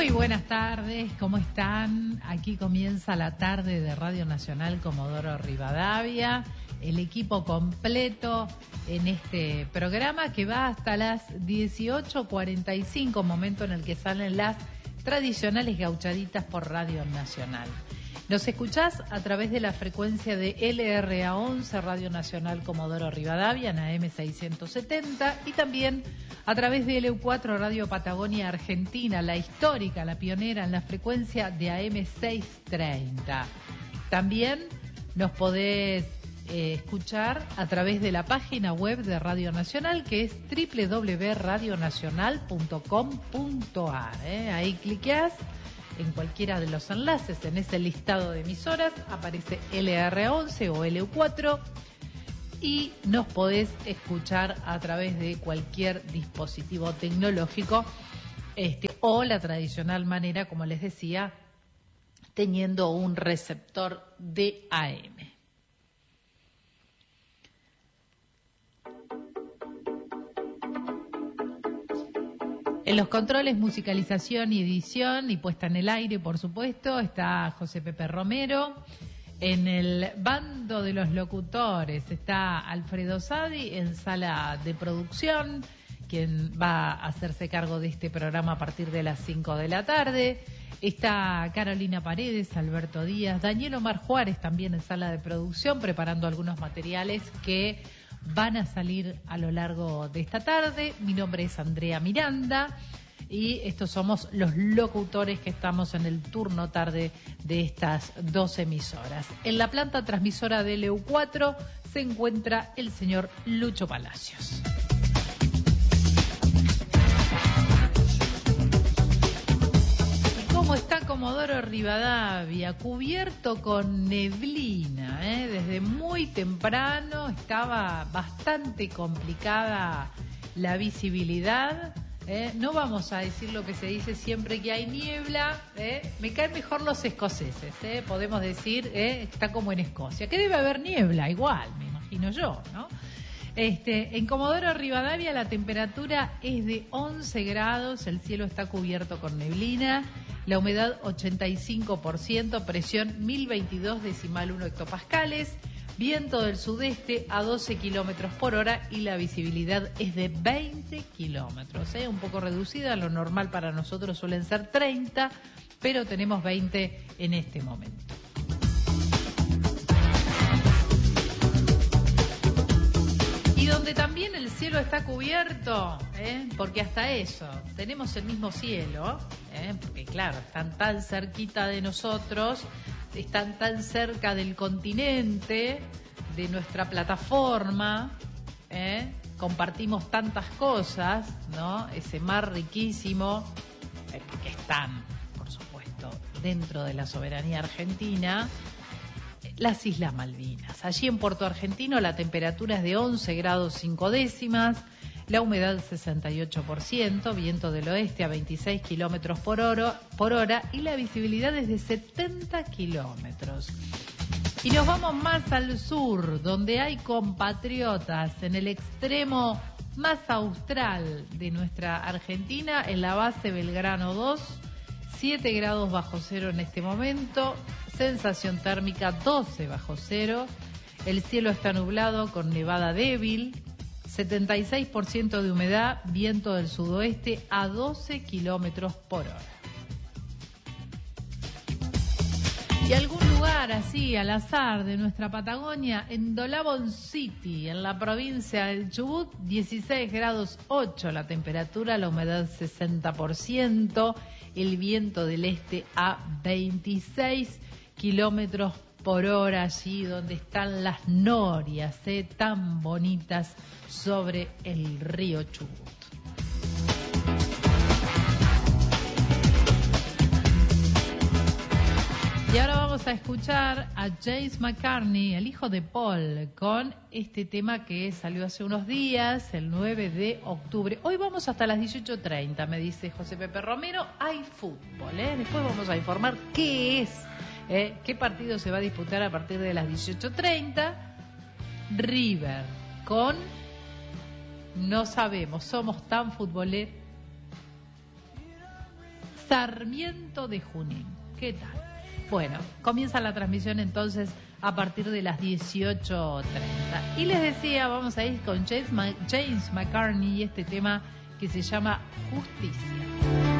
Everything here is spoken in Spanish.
Muy buenas tardes, ¿cómo están? Aquí comienza la tarde de Radio Nacional Comodoro Rivadavia, el equipo completo en este programa que va hasta las 18:45, momento en el que salen las tradicionales gauchaditas por Radio Nacional. Nos escuchás a través de la frecuencia de LRA11, Radio Nacional Comodoro Rivadavia, en AM 670, y también a través de LU4, Radio Patagonia Argentina, la histórica, la pionera en la frecuencia de AM 630. También nos podés escuchar a través de la página web de Radio Nacional, que es www.radionacional.com.ar. Ahí cliqueás en cualquiera de los enlaces, en ese listado de emisoras, aparece LR11 o LU4 y nos podés escuchar a través de cualquier dispositivo tecnológico o la tradicional manera, como les decía, teniendo un receptor de AM. En los controles, musicalización y edición y puesta en el aire, por supuesto, está José Pepe Romero. En el bando de los locutores está Alfredo Sadi, en sala de producción, quien va a hacerse cargo de este programa a partir de las 5 de la tarde. Está Carolina Paredes, Alberto Díaz, Daniel Omar Juárez también en sala de producción, preparando algunos materiales que van a salir a lo largo de esta tarde. Mi nombre es Andrea Miranda y estos somos los locutores que estamos en el turno tarde de estas dos emisoras. En la planta transmisora de LU4 se encuentra el señor Lucho Palacios. ¿Cómo está Comodoro Rivadavia? Cubierto con neblina, desde muy temprano estaba bastante complicada la visibilidad. No vamos a decir lo que se dice siempre que hay niebla. Me caen mejor los escoceses. Podemos decir, está como en Escocia, que debe haber niebla igual, me imagino yo, ¿no? En Comodoro Rivadavia la temperatura es de 11 grados, el cielo está cubierto con neblina, la humedad 85%, presión 1022,1 hectopascales, viento del sudeste a 12 kilómetros por hora y la visibilidad es de 20 kilómetros. Un poco reducida, lo normal para nosotros suelen ser 30, pero tenemos 20 en este momento. Y donde también el cielo está cubierto, porque hasta eso, tenemos el mismo cielo, porque claro, están tan cerquita de nosotros, están tan cerca del continente, de nuestra plataforma, compartimos tantas cosas, ¿no? Ese mar riquísimo, porque están, por supuesto, dentro de la soberanía argentina, las Islas Malvinas. Allí en Puerto Argentino la temperatura es de 11 grados 5 décimas, la humedad 68%, viento del oeste a 26 kilómetros por hora y la visibilidad es de 70 kilómetros. Y nos vamos más al sur, donde hay compatriotas en el extremo más austral de nuestra Argentina, en la base Belgrano 2, 7 grados bajo cero en este momento, sensación térmica 12 bajo cero, el cielo está nublado con nevada débil, 76% de humedad, viento del sudoeste a 12 kilómetros por hora. Y algún lugar así al azar de nuestra Patagonia, en Dolabón City, en la provincia del Chubut, 16 grados 8 la temperatura, la humedad 60%, el viento del este a 26 kilómetros por hora, allí donde están las norias, tan bonitas sobre el río Chubut. Y ahora vamos a escuchar a James McCartney, el hijo de Paul, con este tema que salió hace unos días, el 9 de octubre. Hoy vamos hasta las 18:30, me dice José Pepe Romero. Hay fútbol, Después vamos a informar qué es, qué partido se va a disputar a partir de las 18:30. River con... No sabemos, somos tan futboleros. Sarmiento de Junín. ¿Qué tal? Bueno, comienza la transmisión entonces a partir de las 18:30. Y les decía, vamos a ir con James McCartney y este tema que se llama Justicia.